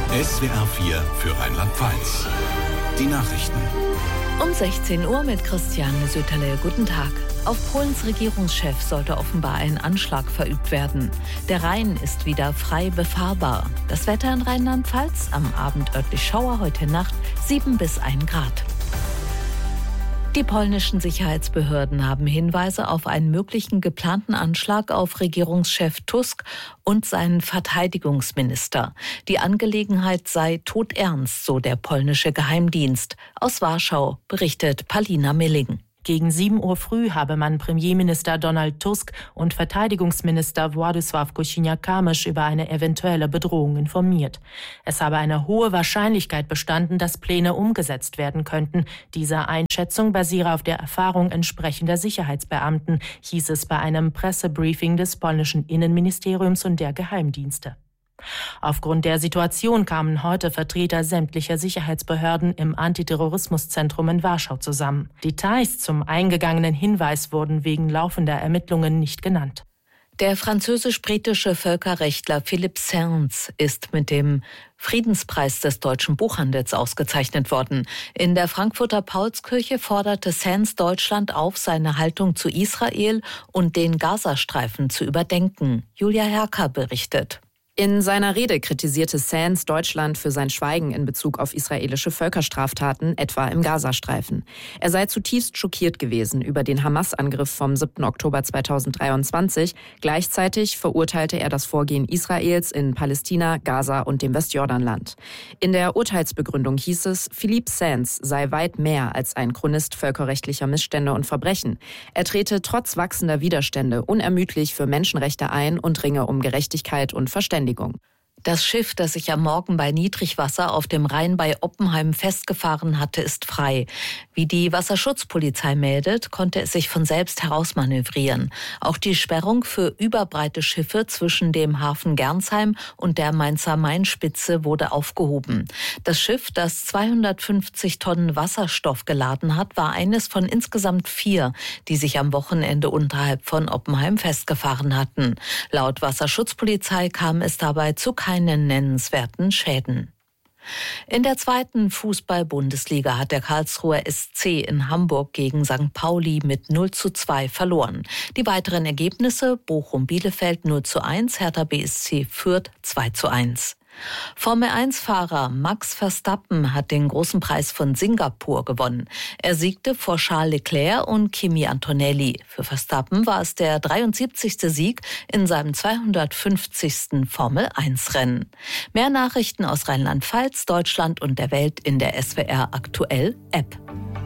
SWR 4 für Rheinland-Pfalz. Die Nachrichten. Um 16 Uhr mit Christiane Söterle. Guten Tag. Auf Polens Regierungschef sollte offenbar ein Anschlag verübt werden. Der Rhein ist wieder frei befahrbar. Das Wetter in Rheinland-Pfalz: am Abend örtlich Schauer, heute Nacht 7 bis 1 Grad. Die polnischen Sicherheitsbehörden haben Hinweise auf einen möglichen geplanten Anschlag auf Regierungschef Tusk und seinen Verteidigungsminister. Die Angelegenheit sei todernst, so der polnische Geheimdienst. Aus Warschau berichtet Palina Milling. Gegen 7 Uhr früh habe man Premierminister Donald Tusk und Verteidigungsminister Władysław Kosiniak-Kamysz über eine eventuelle Bedrohung informiert. Es habe eine hohe Wahrscheinlichkeit bestanden, dass Pläne umgesetzt werden könnten. Diese Einschätzung basiere auf der Erfahrung entsprechender Sicherheitsbeamten, hieß es bei einem Pressebriefing des polnischen Innenministeriums und der Geheimdienste. Aufgrund der Situation kamen heute Vertreter sämtlicher Sicherheitsbehörden im Antiterrorismuszentrum in Warschau zusammen. Details zum eingegangenen Hinweis wurden wegen laufender Ermittlungen nicht genannt. Der französisch-britische Völkerrechtler Philippe Sands ist mit dem Friedenspreis des deutschen Buchhandels ausgezeichnet worden. In der Frankfurter Paulskirche forderte Sands Deutschland auf, seine Haltung zu Israel und den Gazastreifen zu überdenken. Julia Herker berichtet. In seiner Rede kritisierte Sands Deutschland für sein Schweigen in Bezug auf israelische Völkerstraftaten, etwa im Gazastreifen. Er sei zutiefst schockiert gewesen über den Hamas-Angriff vom 7. Oktober 2023. Gleichzeitig verurteilte er das Vorgehen Israels in Palästina, Gaza und dem Westjordanland. In der Urteilsbegründung hieß es, Philippe Sands sei weit mehr als ein Chronist völkerrechtlicher Missstände und Verbrechen. Er trete trotz wachsender Widerstände unermüdlich für Menschenrechte ein und ringe um Gerechtigkeit und Verständigung. Das Schiff, das sich am Morgen bei Niedrigwasser auf dem Rhein bei Oppenheim festgefahren hatte, ist frei. Wie die Wasserschutzpolizei meldet, konnte es sich von selbst herausmanövrieren. Auch die Sperrung für überbreite Schiffe zwischen dem Hafen Gernsheim und der Mainzer Mainspitze wurde aufgehoben. Das Schiff, das 250 Tonnen Wasserstoff geladen hat, war eines von insgesamt 4, die sich am Wochenende unterhalb von Oppenheim festgefahren hatten. Laut Wasserschutzpolizei kam es dabei zu keinen nennenswerten Schäden. In der 2. Fußball-Bundesliga hat der Karlsruher SC in Hamburg gegen St. Pauli mit 0:2 verloren. Die weiteren Ergebnisse: Bochum-Bielefeld 0:1, Hertha BSC Fürth 2:1. Formel-1-Fahrer Max Verstappen hat den großen Preis von Singapur gewonnen. Er siegte vor Charles Leclerc und Kimi Antonelli. Für Verstappen war es der 73. Sieg in seinem 250. Formel-1-Rennen. Mehr Nachrichten aus Rheinland-Pfalz, Deutschland und der Welt in der SWR Aktuell App.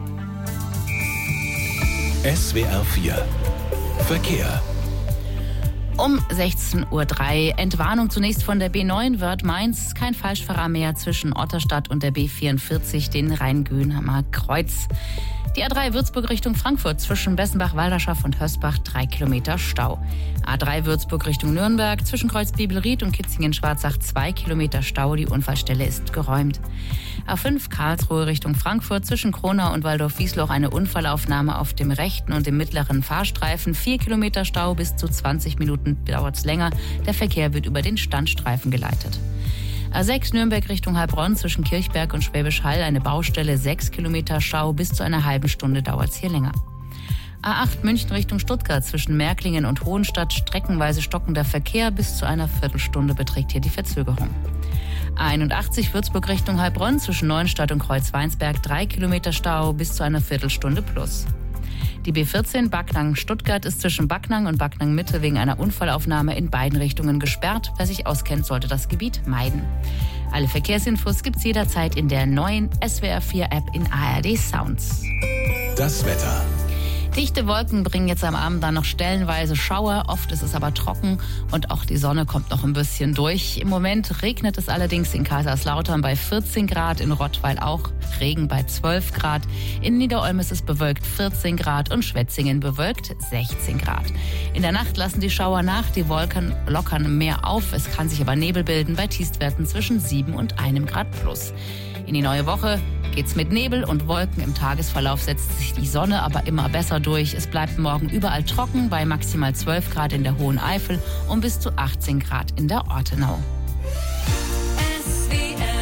SWR 4 Verkehr. Um 16:03 Uhr. Entwarnung zunächst von der B9 Wörth-Mainz. Kein Falschfahrer mehr zwischen Otterstadt und der B44, den Rhein-Göhnhammer Kreuz. Die A3 Würzburg Richtung Frankfurt zwischen Bessenbach-Walderschaff und Hösbach 3 Kilometer Stau. A3 Würzburg Richtung Nürnberg zwischen Kreuz-Bibelried und Kitzingen-Schwarzach 2 Kilometer Stau. Die Unfallstelle ist geräumt. A5 Karlsruhe Richtung Frankfurt zwischen Kronau und Waldorf-Wiesloch eine Unfallaufnahme auf dem rechten und dem mittleren Fahrstreifen. 4 Kilometer Stau, bis zu 20 Minuten dauert es länger. Der Verkehr wird über den Standstreifen geleitet. A6 Nürnberg Richtung Heilbronn zwischen Kirchberg und Schwäbisch Hall eine Baustelle, 6 Kilometer Stau, bis zu einer halben Stunde dauert es hier länger. A8 München Richtung Stuttgart zwischen Märklingen und Hohenstadt streckenweise stockender Verkehr, bis zu einer Viertelstunde beträgt hier die Verzögerung. A81 Würzburg Richtung Heilbronn zwischen Neuenstadt und Kreuzweinsberg 3 Kilometer Stau, bis zu einer Viertelstunde plus. Die B14 Backnang-Stuttgart ist zwischen Backnang und Backnang-Mitte wegen einer Unfallaufnahme in beiden Richtungen gesperrt. Wer sich auskennt, sollte das Gebiet meiden. Alle Verkehrsinfos gibt's jederzeit in der neuen SWR 4 App in ARD Sounds. Das Wetter. Dichte Wolken bringen jetzt am Abend dann noch stellenweise Schauer. Oft ist es aber trocken und auch die Sonne kommt noch ein bisschen durch. Im Moment regnet es allerdings in Kaiserslautern bei 14 Grad, in Rottweil auch Regen bei 12 Grad. In Niederolm ist es bewölkt 14 Grad und Schwetzingen bewölkt 16 Grad. In der Nacht lassen die Schauer nach, die Wolken lockern mehr auf. Es kann sich aber Nebel bilden bei Tiefstwerten zwischen 7 und 1 Grad plus. In die neue Woche geht's mit Nebel und Wolken. Im Tagesverlauf setzt sich die Sonne aber immer besser durch. Es bleibt morgen überall trocken bei maximal 12 Grad in der Hohen Eifel und bis zu 18 Grad in der Ortenau. SWR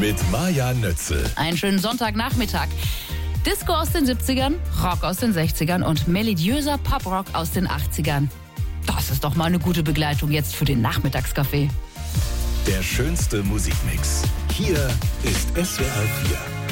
Mit Maja Nötzel. Einen schönen Sonntagnachmittag. Disco aus den 70ern, Rock aus den 60ern und melodiöser Poprock aus den 80ern. Das ist doch mal eine gute Begleitung jetzt für den Nachmittagskaffee. Der schönste Musikmix. Hier ist SWR 4.